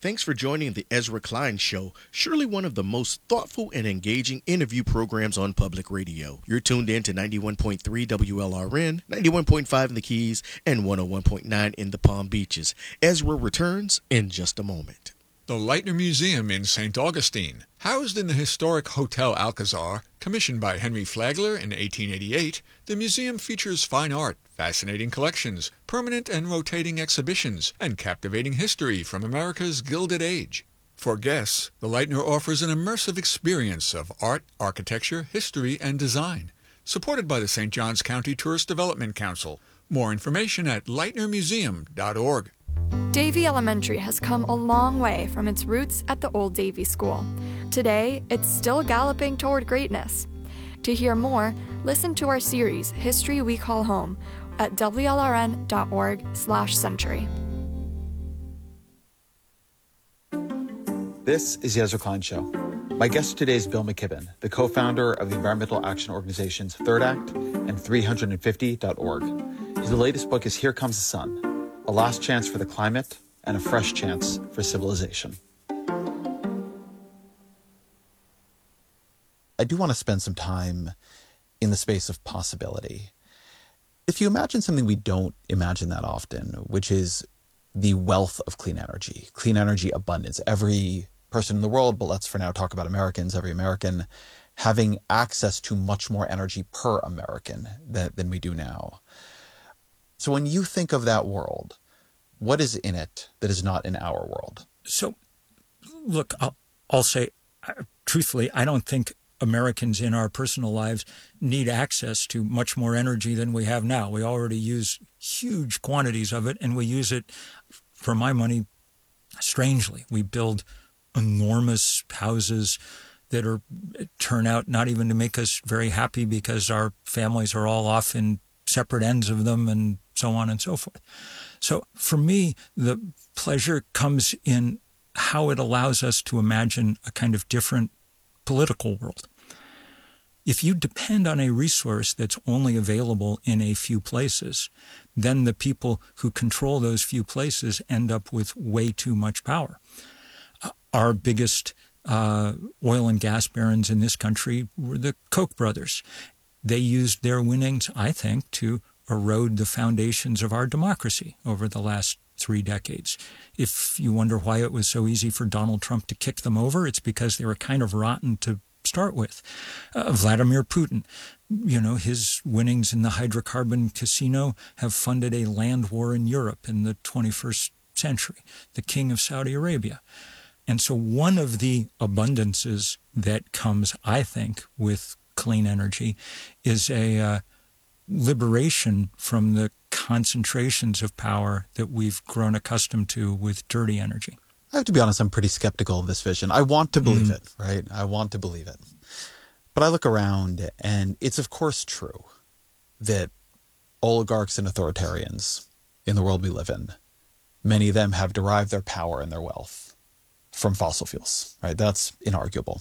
Thanks for joining the Ezra Klein Show, surely one of the most thoughtful and engaging interview programs on public radio. You're tuned in to 91.3 WLRN, 91.5 in the Keys, and 101.9 in the Palm Beaches. Ezra returns in just a moment. The Leitner Museum in St. Augustine. Housed in the historic Hotel Alcazar, commissioned by Henry Flagler in 1888, the museum features fine art, fascinating collections, permanent and rotating exhibitions, and captivating history from America's Gilded Age. For guests, the Leitner offers an immersive experience of art, architecture, history, and design. Supported by the St. Johns County Tourist Development Council. More information at leitnermuseum.org. Davie Elementary has come a long way from its roots at the old Davie School. Today, it's still galloping toward greatness. To hear more, listen to our series, History We Call Home, at wlrn.org/century. This is the Ezra Klein Show. My guest today is Bill McKibben, the co-founder of the environmental action organizations Third Act and 350.org. His latest book is Here Comes the Sun, A Last Chance for the Climate and a Fresh Chance for Civilization. I do want to spend some time in the space of possibility. If you imagine something we don't imagine that often, which is the wealth of clean energy abundance, every person in the world, but let's for now talk about Americans, every American having access to much more energy per American than we do now. So when you think of that world, what is in it that is not in our world? So, look, I'll say, truthfully, I don't think Americans in our personal lives need access to much more energy than we have now. We already use huge quantities of it, and we use it, for my money, strangely. We build enormous houses that turn out not even to make us very happy because our families are all off in separate ends of them and so on and so forth. So for me, the pleasure comes in how it allows us to imagine a kind of different political world. If you depend on a resource that's only available in a few places, then the people who control those few places end up with way too much power. Our biggest oil and gas barons in this country were the Koch brothers. They used their winnings, I think, to erode the foundations of our democracy over the last 3 decades. If you wonder why it was so easy for Donald Trump to kick them over, it's because they were kind of rotten to start with. Vladimir Putin, his winnings in the hydrocarbon casino have funded a land war in Europe in the 21st century, the king of Saudi Arabia. And so one of the abundances that comes, I think, with clean energy is a liberation from the concentrations of power that we've grown accustomed to with dirty energy. I have to be honest, I'm pretty skeptical of this vision. I want to believe it, right? I want to believe it. But I look around, and it's of course true that oligarchs and authoritarians in the world we live in, many of them have derived their power and their wealth from fossil fuels, right? That's inarguable.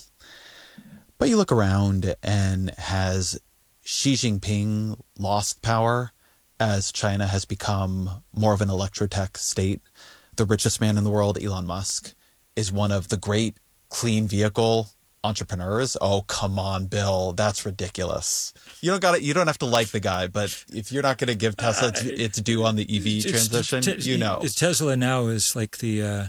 But you look around, and has Xi Jinping lost power as China has become more of an electrotech state? The richest man in the world, Elon Musk, is one of the great clean vehicle entrepreneurs. Oh, come on, Bill. That's ridiculous. You don't have to like the guy, but if you're not going to give Tesla its due on the EV transition, Tesla now is like the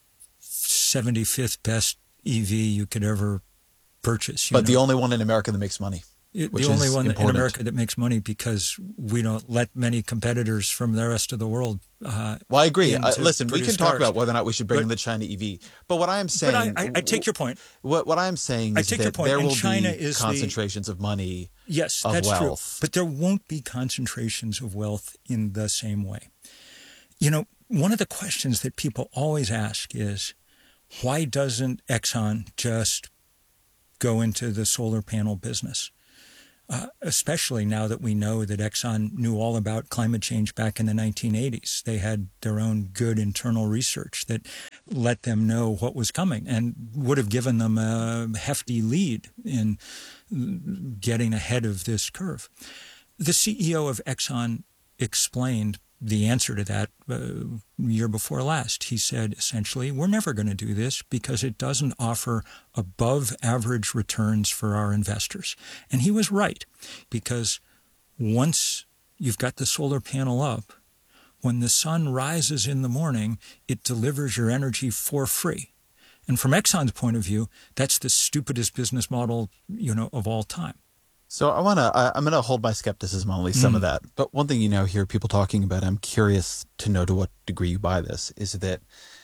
75th best EV you could ever purchase. But the only one in America that makes money. The only one in America that makes money, because we don't let many competitors from the rest of the world. Well, I agree. Listen, we can talk about whether or not we should bring in the China EV. But what I am saying, I take your point. What I am saying is that there will be concentrations of money. Yes, of that's wealth. True. But there won't be concentrations of wealth in the same way. One of the questions that people always ask is, why doesn't Exxon just go into the solar panel business? Especially now that we know that Exxon knew all about climate change back in the 1980s. They had their own good internal research that let them know what was coming and would have given them a hefty lead in getting ahead of this curve. The CEO of Exxon explained the answer to that year before last. He said, essentially, we're never going to do this because it doesn't offer above average returns for our investors. And he was right, because once you've got the solar panel up, when the sun rises in the morning, it delivers your energy for free. And from Exxon's point of view, that's the stupidest business model, of all time. So I'm going to hold my skepticism on at least some of that. But one thing hear people talking about, I'm curious to know to what degree you buy this, is that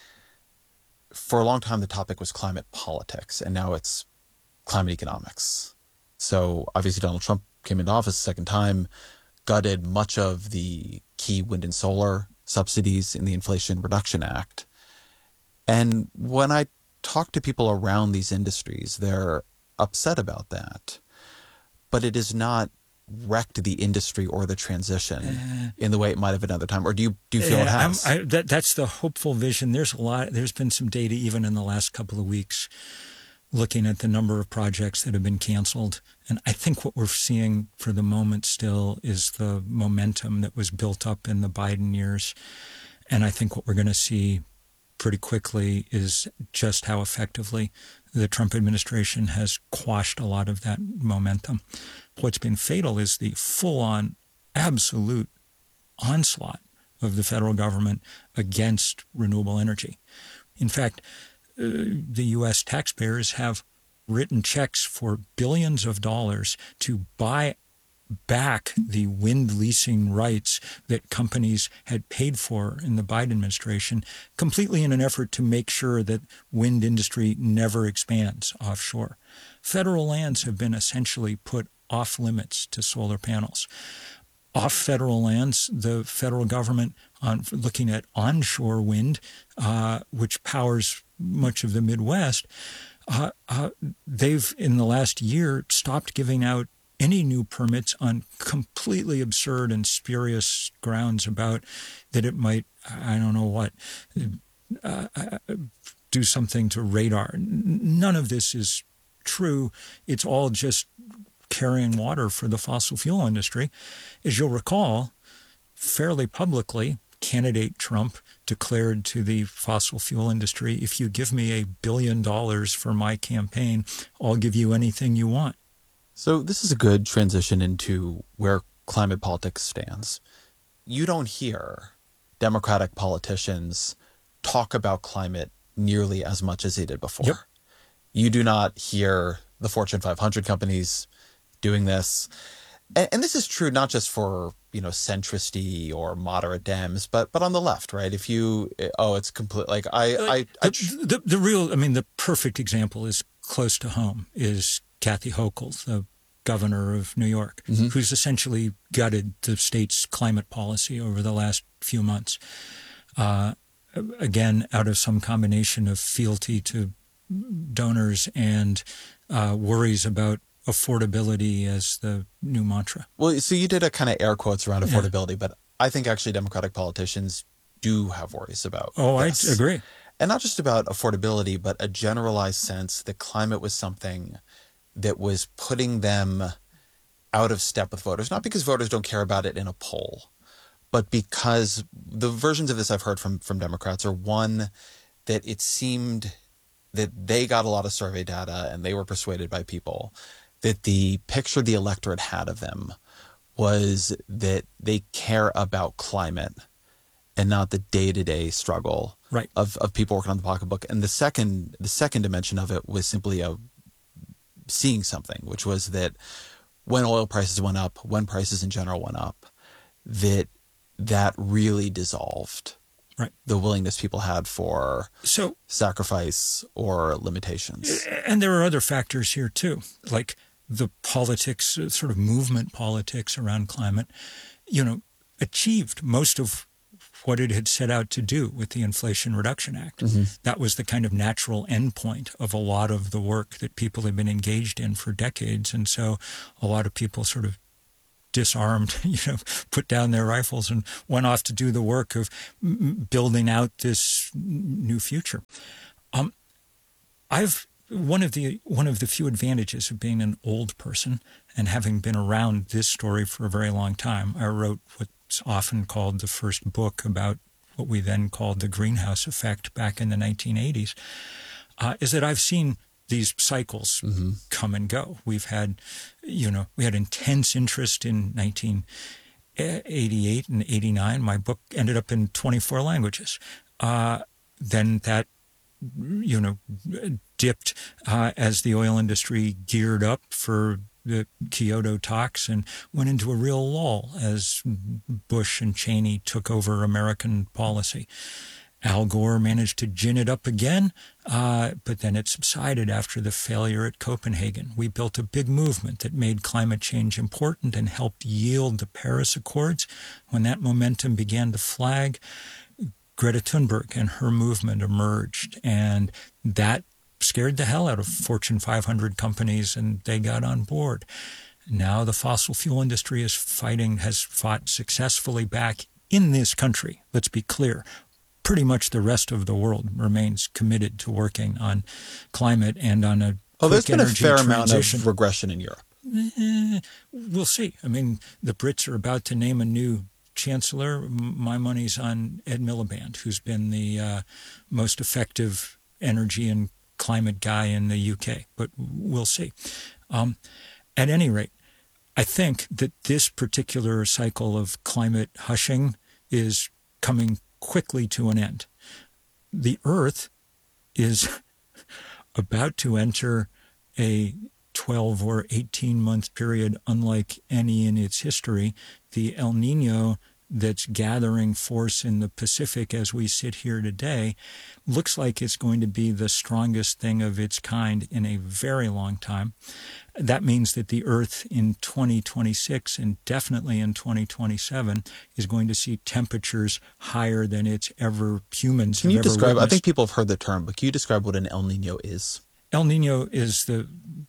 for a long time the topic was climate politics, and now it's climate economics. So obviously Donald Trump came into office a second time, gutted much of the key wind and solar subsidies in the Inflation Reduction Act. And when I talk to people around these industries, they're upset about that. But it has not wrecked the industry or the transition in the way it might have another time. Or do you feel it has? That's the hopeful vision. There's been some data even in the last couple of weeks looking at the number of projects that have been canceled. And I think what we're seeing for the moment still is the momentum that was built up in the Biden years. And I think what we're going to see pretty quickly is just how effectively the Trump administration has quashed a lot of that momentum. What's been fatal is the full-on, absolute onslaught of the federal government against renewable energy. In fact, the U.S. taxpayers have written checks for billions of dollars to buy back the wind leasing rights that companies had paid for in the Biden administration, completely in an effort to make sure that wind industry never expands offshore. Federal lands have been essentially put off limits to solar panels. Off federal lands, the federal government, looking at onshore wind, which powers much of the Midwest, they've in the last year stopped giving out any new permits on completely absurd and spurious grounds about that it might, I don't know what, do something to radar. None of this is true. It's all just carrying water for the fossil fuel industry. As you'll recall, fairly publicly, candidate Trump declared to the fossil fuel industry, if you give me $1 billion for my campaign, I'll give you anything you want. So this is a good transition into where climate politics stands. You don't hear Democratic politicians talk about climate nearly as much as they did before. Yep. You do not hear the Fortune 500 companies doing this. And this is true not just for, centristy or moderate Dems, but on the left, right? If you, it's complete, like the perfect example is close to home is Kathy Hochul, the governor of New York, who's essentially gutted the state's climate policy over the last few months. Again, out of some combination of fealty to donors and worries about affordability as the new mantra. Well, so you did a kind of air quotes around affordability, but I think actually Democratic politicians do have worries about this. I agree. And not just about affordability, but a generalized sense that climate was something that was putting them out of step with voters, not because voters don't care about it in a poll, but because the versions of this I've heard from Democrats are, one, that it seemed that they got a lot of survey data and they were persuaded by people, that the picture the electorate had of them was that they care about climate and not the day-to-day struggle of people working on the pocketbook. And the second dimension of it was simply seeing something, which was that when oil prices went up, when prices in general went up, that really dissolved the willingness people had for sacrifice or limitations. And there are other factors here too, like the politics, sort of movement politics around climate, achieved most of what it had set out to do with the Inflation Reduction Act. That was the kind of natural endpoint of a lot of the work that people had been engaged in for decades. And so a lot of people sort of disarmed, put down their rifles and went off to do the work of building out this new future. One of the few advantages of being an old person and having been around this story for a very long time, I wrote what it's often called the first book about what we then called the greenhouse effect back in the 1980s, is that I've seen these cycles come and go. We've had, we had intense interest in 1988 and 89. My book ended up in 24 languages. Then that, dipped as the oil industry geared up for the Kyoto talks and went into a real lull as Bush and Cheney took over American policy. Al Gore managed to gin it up again, but then it subsided after the failure at Copenhagen. We built a big movement that made climate change important and helped yield the Paris Accords. When that momentum began to flag, Greta Thunberg and her movement emerged, and that scared the hell out of Fortune 500 companies, and they got on board. Now the fossil fuel industry has fought successfully back in this country. Let's be clear. Pretty much the rest of the world remains committed to working on climate and on a there's been a fair transition. amount of regression in Europe. We'll see. I mean, the Brits are about to name a new chancellor. My money's on Ed Miliband, who's been the most effective energy and climate guy in the UK, but we'll see. At any rate, I think that this particular cycle of climate hushing is coming quickly to an end. The Earth is about to enter a 12 or 18-month period unlike any in its history. The El Nino that's gathering force in the Pacific as we sit here today looks like it's going to be the strongest thing of its kind in a very long time. That means that the Earth in 2026 and definitely in 2027 is going to see temperatures higher than it's ever humans Can have you ever describe, witnessed. I think people have heard the term, but can you describe what an El Nino is? El Nino is the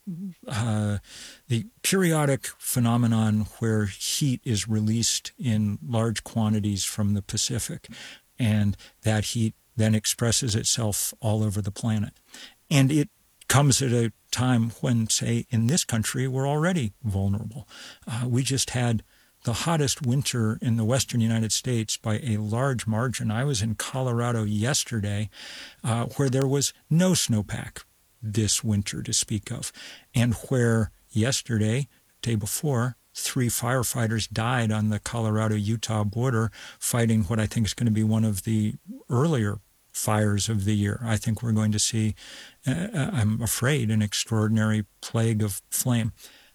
periodic phenomenon where heat is released in large quantities from the Pacific, and that heat then expresses itself all over the planet. And it comes at a time when, say, in this country, we're already vulnerable. We just had the hottest winter in the western United States by a large margin. I was in Colorado yesterday where there was no snowpack this winter to speak of, and where yesterday, day before, 3 firefighters died on the Colorado-Utah border fighting what I think is going to be one of the earlier fires of the year. I think we're going to see, I'm afraid, an extraordinary plague of flame.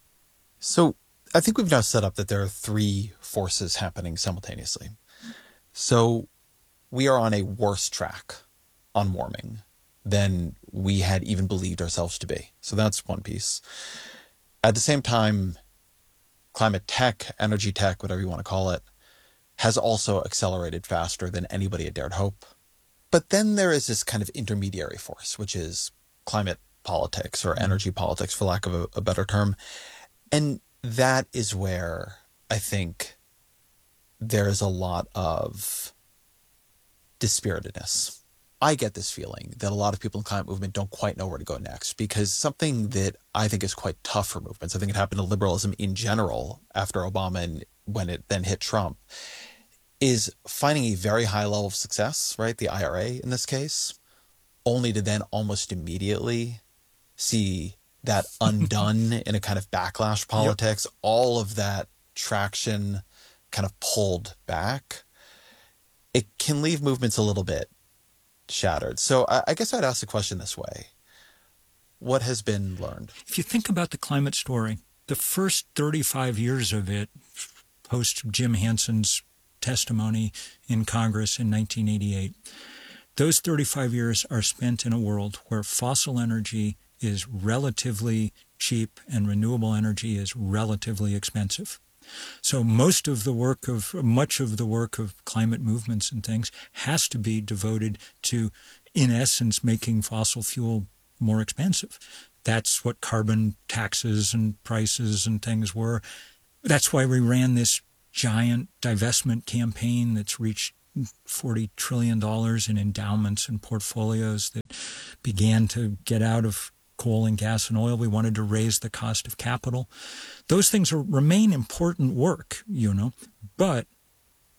So I think we've now set up that there are 3 forces happening simultaneously. So we are on a worse track on warming than we had even believed ourselves to be. So that's one piece. At the same time, climate tech, energy tech, whatever you want to call it, has also accelerated faster than anybody had dared hope. But then there is this kind of intermediary force, which is climate politics or energy politics, for lack of a better term. And that is where I think there is a lot of dispiritedness. I get this feeling that a lot of people in the climate movement don't quite know where to go next, because something that I think is quite tough for movements, I think it happened to liberalism in general after Obama and when it then hit Trump, is finding a very high level of success, right? The IRA in this case, only to then almost immediately see that undone in a kind of backlash politics, all of that traction kind of pulled back. It can leave movements a little bit shattered. So I guess I'd ask the question this way. What has been learned? If you think about the climate story, the first 35 years of it, post Jim Hansen's testimony in Congress in 1988, those 35 years are spent in a world where fossil energy is relatively cheap and renewable energy is relatively expensive. So much of the work of climate movements and things has to be devoted to, in essence, making fossil fuel more expensive. That's what carbon taxes and prices and things were. That's why we ran this giant divestment campaign that's reached $40 trillion in endowments and portfolios that began to get out of coal and gas and oil. We wanted to raise the cost of capital. Those things remain important work, but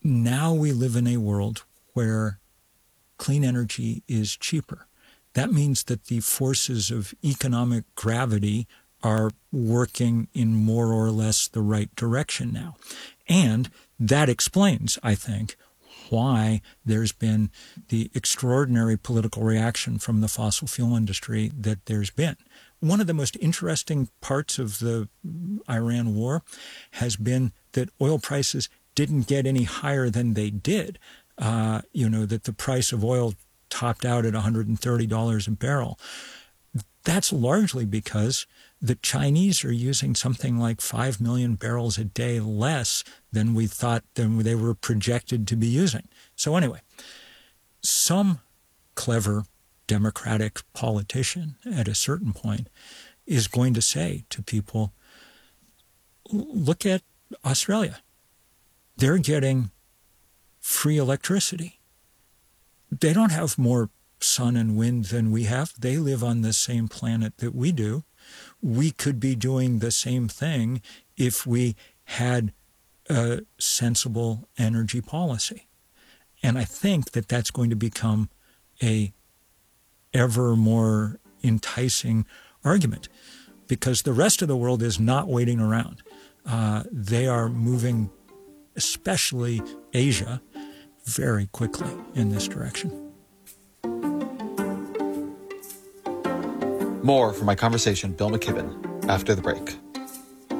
now we live in a world where clean energy is cheaper. That means that the forces of economic gravity are working in more or less the right direction now. And that explains, I think, why there's been the extraordinary political reaction from the fossil fuel industry that there's been. One of the most interesting parts of the Iran war has been that oil prices didn't get any higher than they did. That the price of oil topped out at $130 a barrel. That's largely because the Chinese are using something like 5 million barrels a day less than we thought than they were projected to be using. So anyway, some clever Democratic politician at a certain point is going to say to people, look at Australia. They're getting free electricity. They don't have more sun and wind than we have. They live on the same planet that we do. We could be doing the same thing if we had a sensible energy policy. And I think that that's going to become a ever more enticing argument because the rest of the world is not waiting around. They are moving, especially Asia, very quickly in this direction. More from my conversation with Bill McKibben after the break.